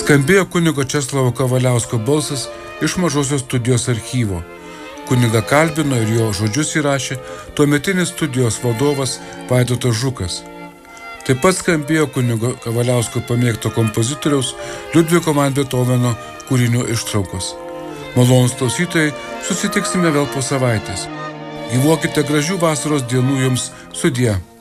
Skambėjo kunigo Česlovo Kavaliausko balsas iš Mažosios studijos archyvo. Kunigą kalbino ir jo žodžius įrašė tuometinis studijos vadovas Vaidotas Žukas. Taip pat skambėjo kunigo Kavaliausko pamėgto kompozitoriaus Liudviko van Beethoveno kūrinių ištraukos. Malonūs klausytojai, susitiksime vėl po savaitės. Gyvuokite gražių vasaros dienų jums, sudie.